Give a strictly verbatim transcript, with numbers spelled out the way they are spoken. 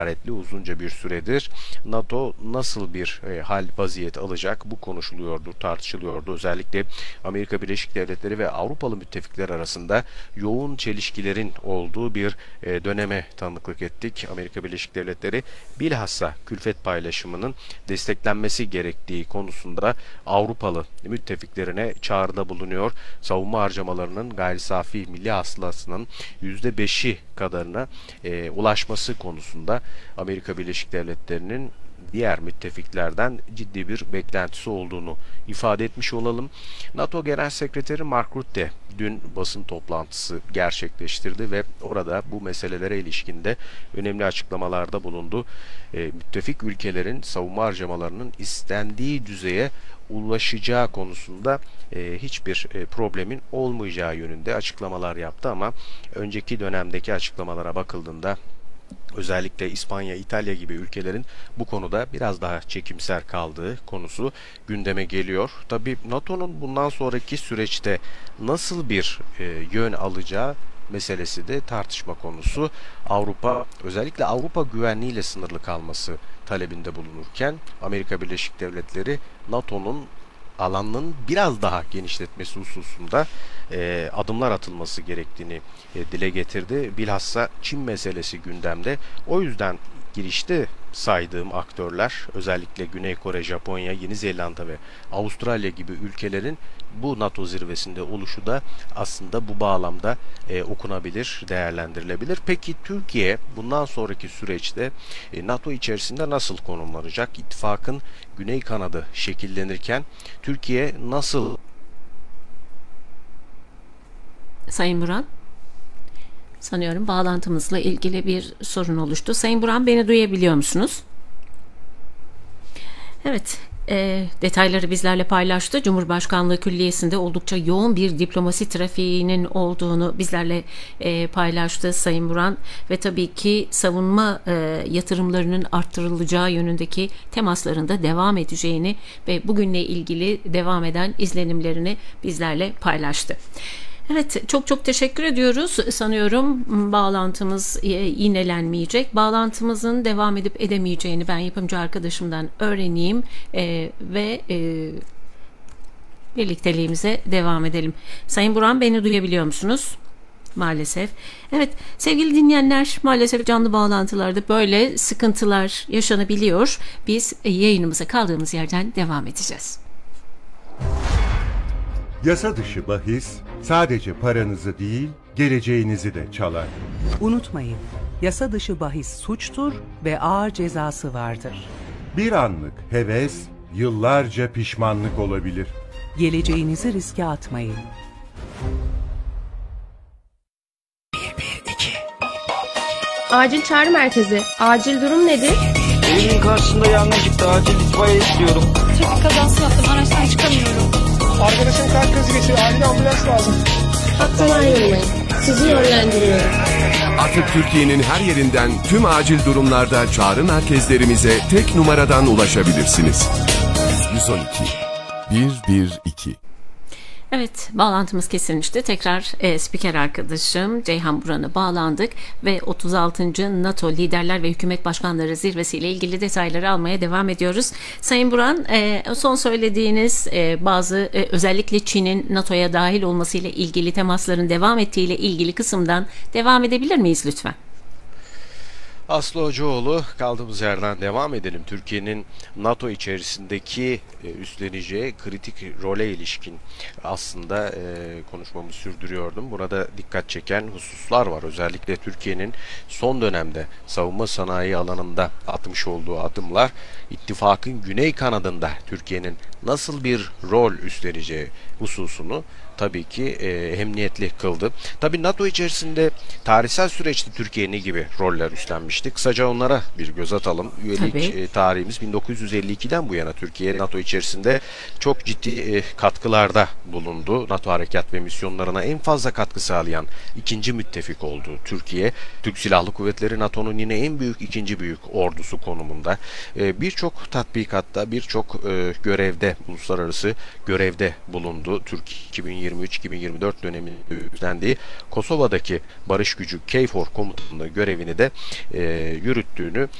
ziyaretli uzunca bir süredir. NATO nasıl bir e, hal vaziyet alacak, bu konuşuluyordu, tartışılıyordu. Özellikle Amerika Birleşik Devletleri ve Avrupalı müttefikler arasında yoğun çelişkilerin olduğu bir e, döneme tanıklık ettik. Amerika Birleşik Devletleri bilhassa külfet paylaşımının desteklenmesi gerektiği konusunda Avrupalı müttefiklerine çağrıda bulunuyor. Savunma harcamalarının gayri safi milli hasılasının yüzde beşi kadarına e, ulaşması konusunda Amerika Birleşik Devletleri'nin diğer müttefiklerden ciddi bir beklentisi olduğunu ifade etmiş olalım. NATO Genel Sekreteri Mark Rutte dün basın toplantısı gerçekleştirdi ve orada bu meselelere ilişkinde önemli açıklamalarda bulundu. E, müttefik ülkelerin savunma harcamalarının istendiği düzeye ulaşacağı konusunda e, hiçbir e, problemin olmayacağı yönünde açıklamalar yaptı ama önceki dönemdeki açıklamalara bakıldığında özellikle İspanya, İtalya gibi ülkelerin bu konuda biraz daha çekimser kaldığı konusu gündeme geliyor. Tabii NATO'nun bundan sonraki süreçte nasıl bir e, yön alacağı meselesi de tartışma konusu. Avrupa, özellikle Avrupa güvenliğiyle sınırlı kalması talebinde bulunurken Amerika Birleşik Devletleri NATO'nun alanının biraz daha genişletmesi hususunda e, adımlar atılması gerektiğini e, dile getirdi. Bilhassa Çin meselesi gündemde. O yüzden girişte saydığım aktörler, özellikle Güney Kore, Japonya, Yeni Zelanda ve Avustralya gibi ülkelerin bu NATO zirvesinde oluşu da aslında bu bağlamda e, okunabilir, değerlendirilebilir. Peki Türkiye bundan sonraki süreçte e, NATO içerisinde nasıl konumlanacak? İttifakın güney kanadı şekillenirken Türkiye nasıl? Sayın Buran, sanıyorum bağlantımızla ilgili bir sorun oluştu. Sayın Buran, beni duyabiliyor musunuz? Evet. E, detayları bizlerle paylaştı. Cumhurbaşkanlığı Külliyesi'nde oldukça yoğun bir diplomasi trafiğinin olduğunu bizlerle e, paylaştı Sayın Buran ve tabii ki savunma e, yatırımlarının arttırılacağı yönündeki temaslarında devam edeceğini ve bugünle ilgili devam eden izlenimlerini bizlerle paylaştı. Evet, çok çok teşekkür ediyoruz. Sanıyorum bağlantımız iğnelenmeyecek. Bağlantımızın devam edip edemeyeceğini ben yapımcı arkadaşımdan öğreneyim e, ve e, birlikteliğimize devam edelim. Sayın Buran, beni duyabiliyor musunuz? Maalesef. Evet, sevgili dinleyenler, maalesef canlı bağlantılarda böyle sıkıntılar yaşanabiliyor. Biz yayınımıza kaldığımız yerden devam edeceğiz. Yasa dışı bahis sadece paranızı değil, geleceğinizi de çalar. Unutmayın, yasa dışı bahis suçtur ve ağır cezası vardır. Bir anlık heves, yıllarca pişmanlık olabilir. Geleceğinizi riske atmayın. Acil çağrı merkezi. Acil durum nedir? Evimin karşısında yangın çıktı. Acil itfaiye istiyorum. Trafik kazası yaptım. Araçtan çıkamıyorum. Arkadaşım kalp krizi geçirdi. Acil ambulans lazım. Hattan ayrılmayın. Sizi yönlendiriyorum. Artık Türkiye'nin her yerinden tüm acil durumlarda çağrı merkezlerimize tek numaradan ulaşabilirsiniz. yüz on iki bir bir iki. Evet, bağlantımız kesilmişti. Tekrar e, spiker arkadaşım Ceyhan Buran'a bağlandık ve otuz altıncı NATO Liderler ve Hükümet Başkanları Zirvesi ile ilgili detayları almaya devam ediyoruz. Sayın Buran, e, son söylediğiniz e, bazı e, özellikle Çin'in NATO'ya dahil olması ile ilgili temasların devam ettiği ile ilgili kısımdan devam edebilir miyiz lütfen? Aslı Hocaoğlu, kaldığımız yerden devam edelim. Türkiye'nin NATO içerisindeki e, üstleneceği kritik role ilişkin aslında e, konuşmamı sürdürüyordum. Burada dikkat çeken hususlar var. Özellikle Türkiye'nin son dönemde savunma sanayi alanında atmış olduğu adımlar, ittifakın güney kanadında Türkiye'nin nasıl bir rol üstleneceği hususunu tabii ki e, emniyetli kıldı. Tabii NATO içerisinde tarihsel süreçte Türkiye ne gibi roller üstlenmişti? Kısaca onlara bir göz atalım. Üyelik e, tarihimiz bin dokuz yüz elli ikiden bu yana Türkiye NATO içerisinde çok ciddi e, katkılarda bulundu. NATO harekat ve misyonlarına en fazla katkı sağlayan ikinci müttefik oldu Türkiye. Türk Silahlı Kuvvetleri NATO'nun yine en büyük, ikinci büyük ordusu konumunda. E, birçok tatbikatta, birçok e, görevde, uluslararası görevde bulundu. Türk iki bin yirmi yirmi üç iki bin yirmi dört döneminde üstlendiği Kosova'daki barış gücü KFOR komutanlığı görevini de e, yürüttüğünü